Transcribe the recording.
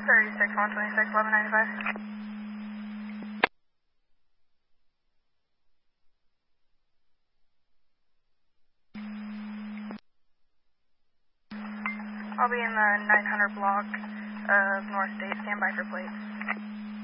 36, 126, 1195. I'll be in the 900 block of North State. Stand by for plates.